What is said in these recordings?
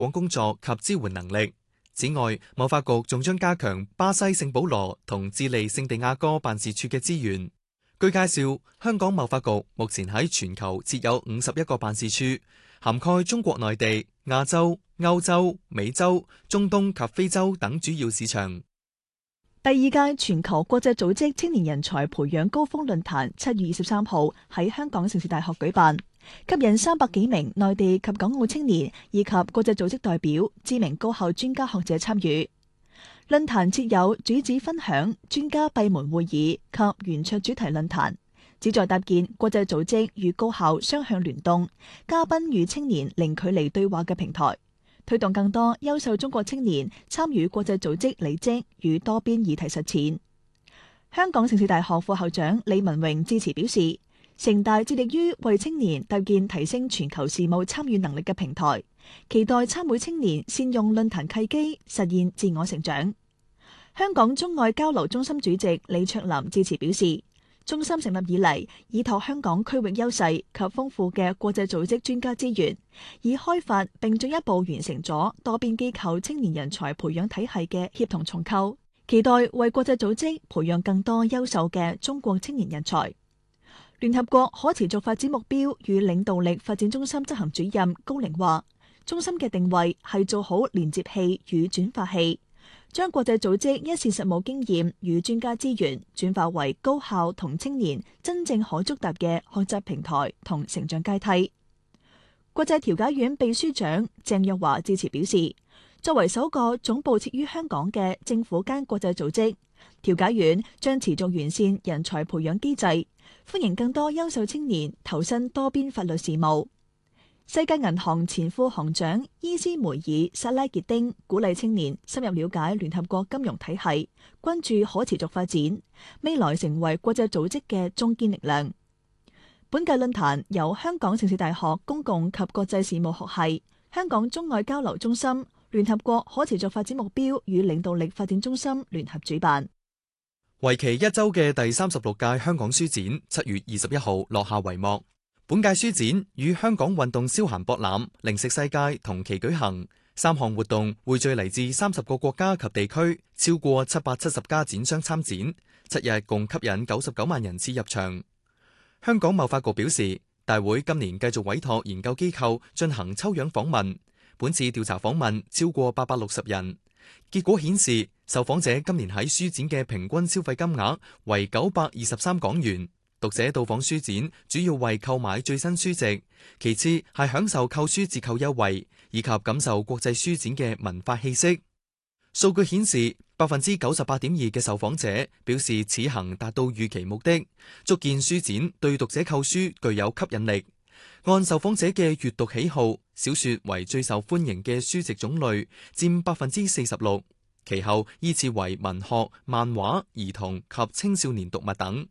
廣工作及支援能力。此外，貿發局仲將加強巴西聖保羅同智利聖地亞哥辦事處嘅資源。據介紹，香港貿發局目前喺全球設有51個辦事處，涵蓋中國內地、亞洲、歐洲、美洲、中東及非洲等主要市場。 第二屆全球國際組織青年人才培養高峰論壇7月23號喺香港城市大學舉辦，吸引300幾名內地及港澳青年以及國際組織代表、知名高校專家學者參與。論壇設有主旨分享、專家閉門會議及圓桌主題論壇，旨在搭建國際組織與高校雙向聯動、嘉賓與青年零距離對話嘅平台，推動更多優秀中國青年參與國際組織履職與多邊議題實踐。香港城市大學副校長李文榮致辭表示，城大致力於為青年搭建提升全球事務參與能力嘅平台，期待參會青年善用論壇契機，實現自我成長。香港中外交流中心主席李卓林致辭表示，中心成立以嚟，依託香港區域優勢及豐富嘅國際組織專家資源，以開發並進一步完成咗多邊機構青年人才培養體系嘅協同重構，期待為國際組織培養更多優秀嘅中國青年人才。聯合國可持續發展目標與領導力發展中心執行主任高寧話，中心嘅定位係做好連接器與轉化器，將國際組織一線實務經驗與專家資源轉化為高校同青年真正可觸達嘅學習平台同成長階梯。國際調解院秘書長鄭若驊致辭表示，作為首個總部設於香港嘅政府間國際組織，調解院將持續完善人才培養機制，歡迎更多優秀青年投身多邊法律事務。世界銀行前副行長伊斯梅爾薩拉傑丁鼓勵青年深入了解聯合國金融體系，關注可持續發展，未來成為國際組織嘅中堅力量。本屆論壇由香港城市大學公共及國際事務學系、香港中外交流中心、聯合國可持續發展目標與領導力發展中心聯合主辦。 為期1週嘅第36屆香港書展7月21號落下帷幕。本屆書展與香港運動消閒博覽、零食世界同期舉行，3項活動匯聚嚟自30個國家及地區，超過770家展商參展，7日共吸引99萬人次入場。香港貿發局表示，大會今年繼續委託研究機構進行抽樣訪問，本次調查訪問超過860人，結果顯示受訪者今年喺書展嘅平均消費金額為923港元。讀者到訪書展主要為購買最新書籍，其次係享受購書折扣優惠，以及感受國際書展嘅文化氣息。數據顯示，98.2% 嘅受訪者表示此行達到預期目的，足見書展對讀者購書具有吸引力。按受訪者嘅閱讀喜好，小說為最受歡迎嘅書籍種類，佔46%，其後依次為文學、漫畫、兒童及青少年讀物等。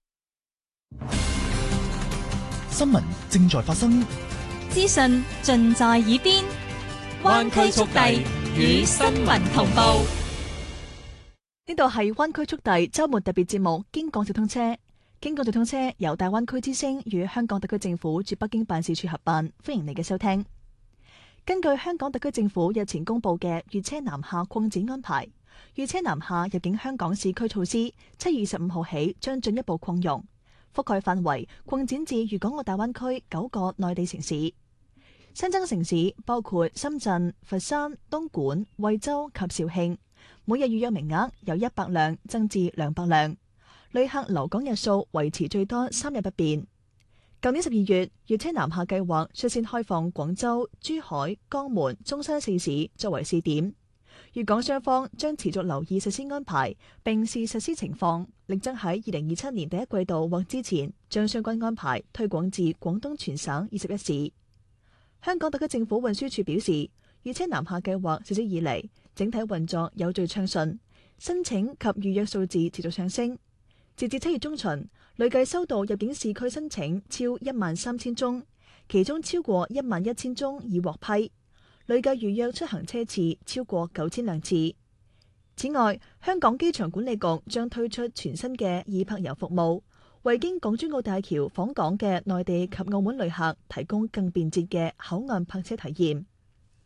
新聞正在發生， 資訊盡在耳邊，灣區速遞與新聞同步。 呢度係灣區速遞周末特別節目，經港直通車。經港直通車由大灣區之聲與香港特區政府駐北京辦事處合辦，歡迎你嘅收聽。根據香港特區政府日前公布嘅粵車南下擴展安排，粵車南下入境香港市區措施7月25號起將進一步擴容，覆蓋範圍擴展至粵港澳大灣區9個內地城市。新增城市包括深圳、佛山、東莞、惠州及肇慶，每日預約名額由100輛增至200輛，旅客留港日數維持最多3日不變。舊年12月，粵車南下計劃率先開放廣州、珠海、江門、中山4市作為試點。粵港雙方將持續留意實施安排，並視實施情況，力爭喺2027年第一季度或之前將相關安排推廣至廣東全省21市。香港特區政府運輸署表示，粵車南下計劃實施以嚟，整體運作有序暢順，申請及預約數字持續上升。截至7月中旬，累計收到入境市區申請超13000宗，其中超過11000宗已獲批。累計預約出行車次超過9000輛次。此外，香港機場管理局將推出全新嘅易泊遊服務，為經港珠澳大橋訪港嘅內地及澳門旅客提供更便捷嘅口岸泊車體驗。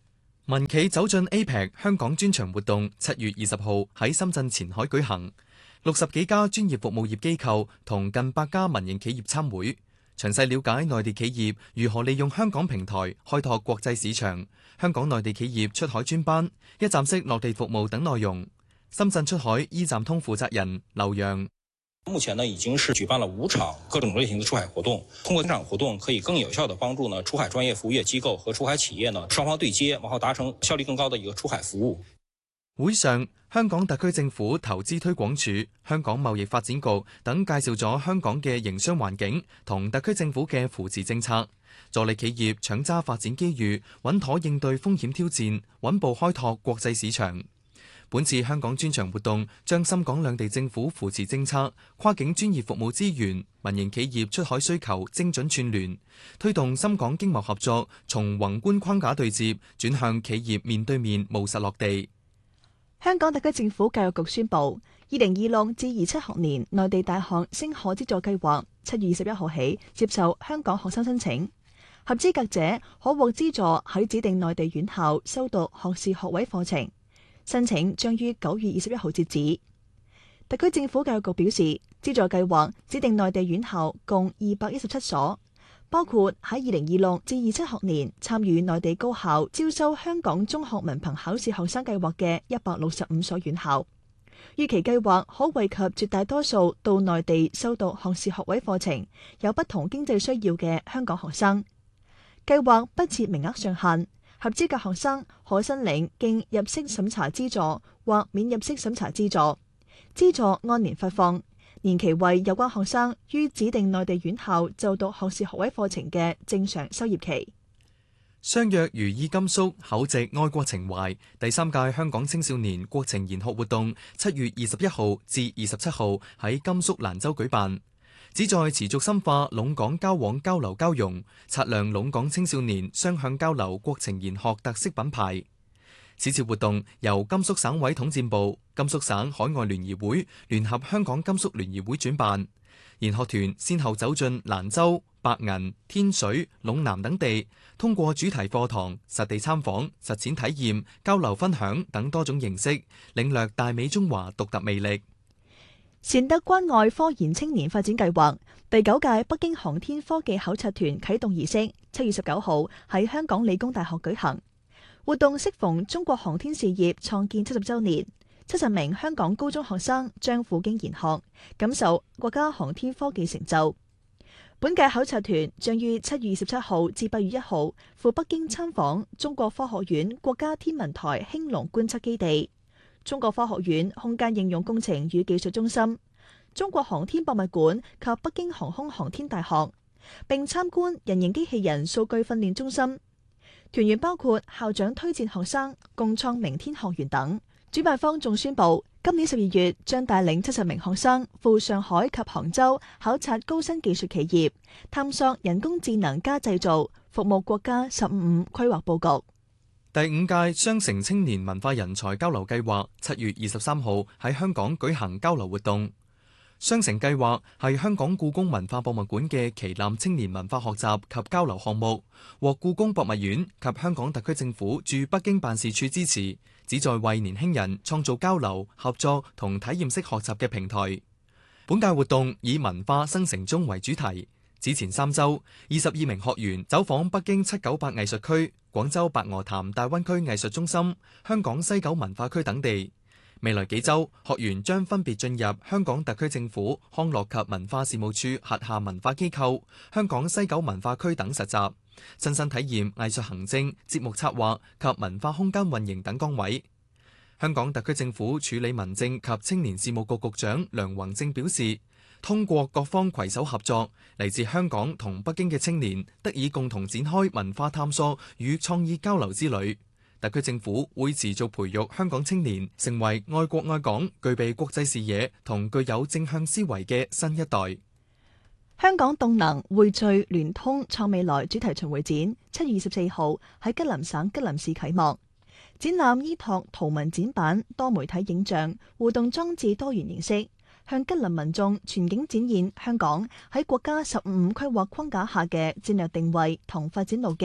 民企走進 APEC 香港專場活動7月20號喺深圳前海舉行，60幾家專業服務業機構同近100家民營企業參會，詳細了解內地企業如何利用香港平台開拓國際市場、香港內地企業出海專班、一站式落地服務等內容。深圳出海 E 站通負責人劉洋。 目前呢，已經是舉辦了5場各種類型的出海活動，通過這場活動可以更有效地幫助呢出海專業服務業機構和出海企業呢雙方對接，然後達成效率更高的一個出海服務。 會上，香港特區政府投資推廣署、香港貿易發展局等介紹咗香港嘅營商環境同特區政府嘅扶持政策，助力企業搶揸發展機遇，穩妥應對風險挑戰，穩步開拓國際市場。本次香港專場活動將深港兩地政府扶持政策、跨境專業服務資源、民營企業出海需求精準串聯，推動深港經貿合作從宏觀框架對接轉向企業面對面務實落地。 香港特區政府教育局宣布，2026至27學年內地大學升學資助計劃7月21號起接受香港學生申請，合資格者可獲資助喺指定內地院校修讀學士學位課程。申請將於9月21號截止。特區政府教育局表示，資助計劃指定內地院校共217所，包括喺2026至27學年參與內地高校招收香港中學文憑考試學生計劃嘅165所院校。預期計劃可惠及絕大多數到內地修讀學士學位課程、有不同經濟需要嘅香港學生。計劃不設名額上限。合資格學生可申領經入息審查資助或免入息審查資助，資助按年發放，年期為有關學生於指定內地院校就讀學士學位課程嘅正常修業期。 相約如意甘肅厚植愛國情懷第3屆香港青少年國情研學活動7月21號至27號喺甘肅蘭州舉辦，旨在持續深化隴港交往交流交融，擦亮隴港青少年雙向交流國情研學特色品牌。此次活動由甘肅省委統戰部、甘肅省海外聯誼會聯合香港甘肅聯誼會轉辦。研學團先後走進蘭州、白銀、天水、隴南等地，通過主題課堂、實地參訪、實踐體驗、交流分享等多種形式，領略大美中華獨特魅力。 善德關愛科研青年發展計劃第9屆北京航天科技考察團啟動儀式7月19號喺香港理工大學舉行。活動適逢中國航天事業創建70週年，70名香港高中學生將赴京研學，感受國家航天科技成就。本屆考察團將於7月27號至8月1號赴北京參訪中國科學院國家天文台興隆觀測基地、中國科學院空間應用工程與技術中心、中國航天博物館及北京航空航天大學，並參觀人形機器人數據訓練中心。團員包括校長推薦學生、共創明天學園等。主辦方仲宣布，今年12月將帶領70名學生赴上海及杭州考察高新技術企業，探索人工智能加製造，服務國家15規劃佈局。 第5屆雙城青年文化人才交流計劃7月23號喺香港舉行交流活動。雙城計劃係香港故宮文化博物館嘅旗艦青年文化學習及交流項目，獲故宮博物院及香港特區政府駐北京辦事處支持，旨在為年輕人創造交流、合作同體驗式學習嘅平台。本屆活動以文化生成中為主題，此前3週22名學員走訪北京798藝術區、廣州白鵝潭大灣區藝術中心、香港西九文化區等地。未來幾週，學員將分別進入香港特區政府康樂及文化事務處轄下文化機構、香港西九文化區等實習，親身體驗藝術行政、節目策劃及文化空間運營等崗位。香港特區政府處理民政及青年事務局局長梁宏正表示，通過各方攜手合作，嚟自香港同北京嘅青年得以共同展開文化探索與創意交流之旅。特區政府會持續培育香港青年成為愛國愛港、具備國際視野同具有正向思維嘅新一代。 香港動能匯聚聯通創未來主題巡迴展7月24號喺吉林省吉林市啟幕。展覽依託圖文展板、多媒體影像、互動裝置多元形式，向吉林民眾全景展現香港喺國家15規劃框架下嘅戰略定位同發展路徑，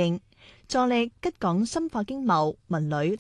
助力吉港深化經貿、文旅